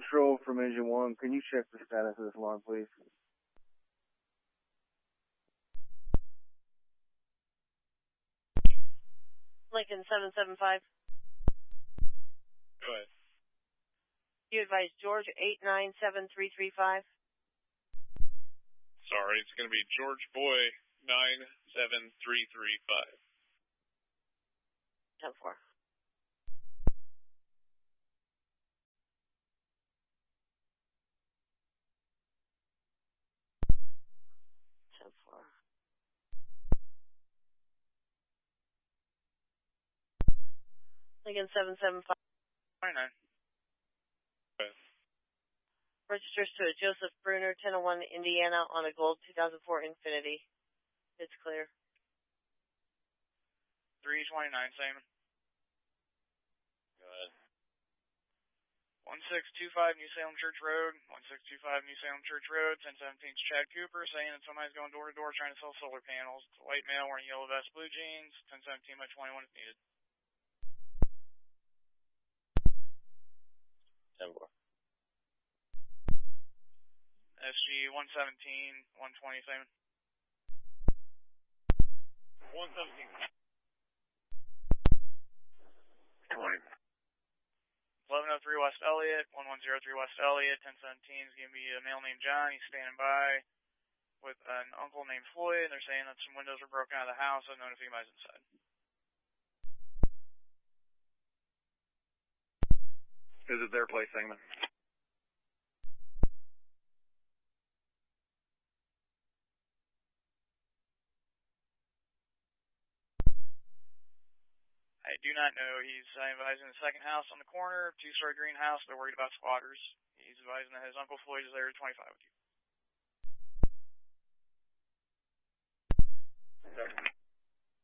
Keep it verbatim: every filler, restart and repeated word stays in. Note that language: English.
Control from Engine one, can you check the status of this alarm, please? Lincoln seven seven five. Go ahead. You advise George eight nine seven three three five. Sorry, it's going to be George Boy nine seven three three five. ten four. ten four. Lincoln seven seven five. twenty-nine. Go ahead. Registers to a Joseph Bruner, ten oh one Indiana, on a gold two thousand four Infinity. It's clear. three twenty-nine, Simon. Go ahead. one six two five New Salem Church Road, one six two five New Salem Church Road, ten seventeen Chad Cooper, saying that somebody's going door to door trying to sell solar panels. It's a white male wearing yellow vest, blue jeans, ten seventeen by twenty-one if needed. ten four. S G one seventeen, one twenty, Simon. one seventeen. twenty. eleven oh three West Elliott, one one zero three West Elliott, ten seventeen is going to be a male named John. He's standing by with an uncle named Floyd, and they're saying that some windows were broken out of the house. I don't know if anybody's inside. Is it their place, Simon? I do not know. He's advising the second house on the corner, two-story greenhouse. They're worried about squatters. He's advising that his Uncle Floyd is there at twenty-five with you.